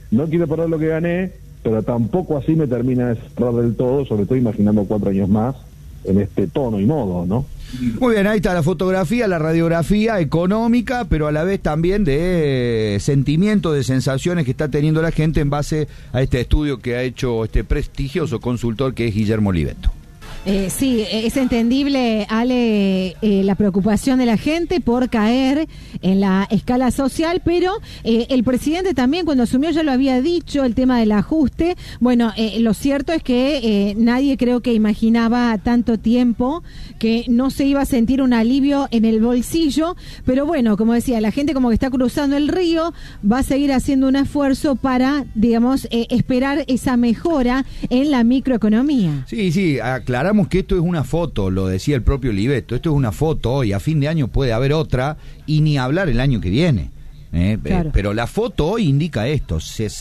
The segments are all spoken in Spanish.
no quiero perder lo que gané, pero tampoco así me termina de cerrar del todo, sobre todo imaginando 4 años más en este tono y modo, ¿no? Muy bien, ahí está la fotografía, la radiografía económica, pero a la vez también de sentimientos, de sensaciones que está teniendo la gente en base a este estudio que ha hecho este prestigioso consultor que es Guillermo Oliveto. Sí, es entendible, Ale, la preocupación de la gente por caer en la escala social, pero el presidente también cuando asumió ya lo había dicho, el tema del ajuste. Bueno, lo cierto es que nadie creo que imaginaba tanto tiempo que no se iba a sentir un alivio en el bolsillo, pero bueno, como decía, la gente como que está cruzando el río, va a seguir haciendo un esfuerzo para, digamos, esperar esa mejora en la microeconomía. Sí, aclaramos que esto es una foto, lo decía el propio Oliveto, esto es una foto hoy, a fin de año puede haber otra y ni hablar el año que viene. Claro. Pero la foto hoy indica esto,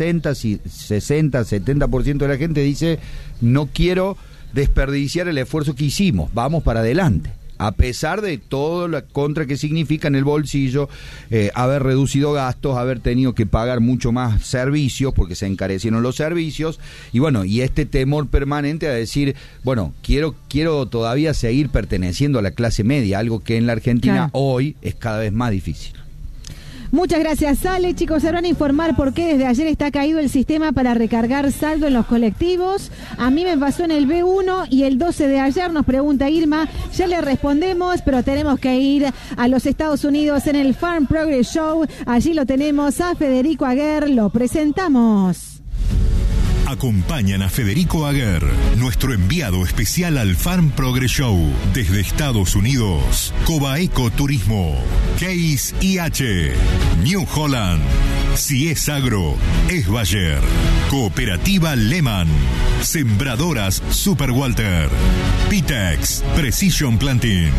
70% de la gente dice no quiero desperdiciar el esfuerzo que hicimos, vamos para adelante. A pesar de todo la contra que significa en el bolsillo, haber reducido gastos, haber tenido que pagar mucho más servicios, porque se encarecieron los servicios, y bueno, y este temor permanente a decir, bueno, quiero todavía seguir perteneciendo a la clase media, algo que en la Argentina hoy es cada vez más difícil. Muchas gracias, Ale. Chicos, se van a informar por qué desde ayer está caído el sistema para recargar saldo en los colectivos. A mí me pasó en el B1 y el 12 de ayer, nos pregunta Irma. Ya le respondemos, pero tenemos que ir a los Estados Unidos en el Farm Progress Show. Allí lo tenemos a Federico Aguer, lo presentamos. Acompañan a Federico Aguer, nuestro enviado especial al Farm Progress Show. Desde Estados Unidos, Cobaeco Turismo, Case IH, New Holland, Si es Agro, es Bayer, Cooperativa Lehman, Sembradoras Super Walter, Pitex, Precision Planting.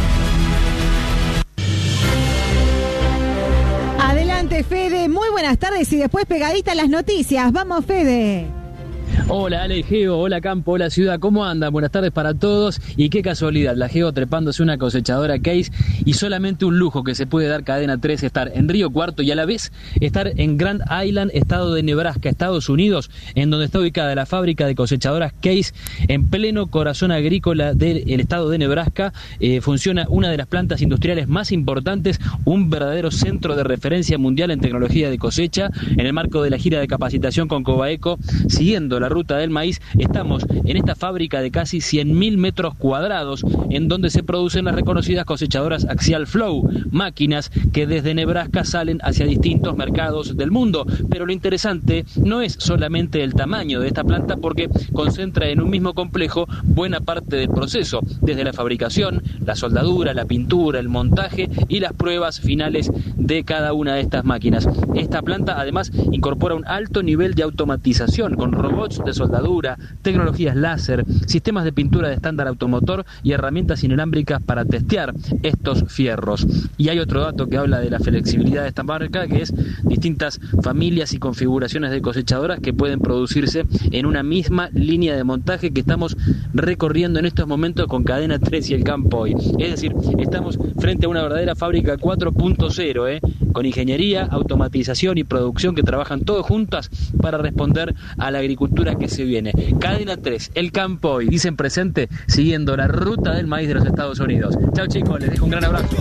Adelante, Fede, muy buenas tardes y después pegadita las noticias. Vamos, Fede. Hola Ale, Geo, hola Campo, hola Ciudad, ¿cómo andan? Buenas tardes para todos y qué casualidad, la Geo trepándose una cosechadora Case y solamente un lujo que se puede dar Cadena 3 estar en Río Cuarto y a la vez estar en Grand Island, estado de Nebraska, Estados Unidos, en donde está ubicada la fábrica de cosechadoras Case en pleno corazón agrícola del estado de Nebraska. Funciona una de las plantas industriales más importantes, un verdadero centro de referencia mundial en tecnología de cosecha. En el marco de la gira de capacitación con Cobaeco, siguiendo la ruta del maíz, estamos en esta fábrica de casi 100.000 metros cuadrados en donde se producen las reconocidas cosechadoras Axial Flow, máquinas que desde Nebraska salen hacia distintos mercados del mundo. Pero lo interesante no es solamente el tamaño de esta planta, porque concentra en un mismo complejo buena parte del proceso, desde la fabricación, la soldadura, la pintura, el montaje y las pruebas finales de cada una de estas máquinas. Esta planta además incorpora un alto nivel de automatización con robots de soldadura, tecnologías láser, sistemas de pintura de estándar automotor y herramientas inalámbricas para testear estos fierros. Y hay otro dato que habla de la flexibilidad de esta marca, que es distintas familias y configuraciones de cosechadoras que pueden producirse en una misma línea de montaje que estamos recorriendo en estos momentos con Cadena 3 y el Campo Hoy. Es decir, estamos frente a una verdadera fábrica 4.0, con ingeniería, automatización y producción que trabajan todos juntas para responder a la agricultura que se viene. Cadena 3, el Campo Hoy, dicen presente, siguiendo la ruta del maíz de los Estados Unidos. Chao chicos, les dejo un gran abrazo.